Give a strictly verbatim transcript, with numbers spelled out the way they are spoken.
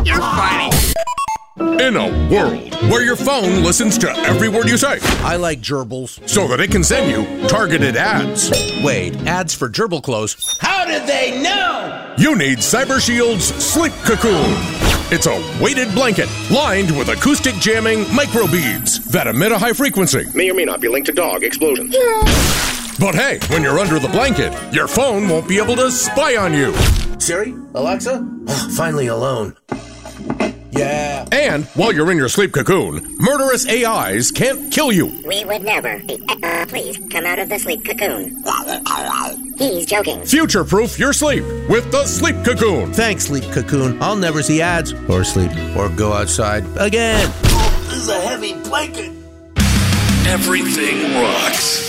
You're funny. In a world where your phone listens to every word you say, I like gerbils. so that it can send you targeted ads, Wait, ads for gerbil clothes. How did they know? you need CyberShield's Sleep Cocoon. It's a weighted blanket lined with acoustic jamming microbeads that emit a high frequency. May or may not be linked to dog explosion. But hey, when you're under the blanket, your phone won't be able to spy on you. Siri? Alexa? Oh, finally alone. Yeah. And while you're in your sleep cocoon, murderous A Is can't kill you. We would never. Uh, please, come out of the sleep cocoon. He's joking. Future-proof your sleep with the Sleep Cocoon. Thanks, Sleep Cocoon. I'll never see ads or sleep or go outside again. This is a heavy blanket. Everything rocks.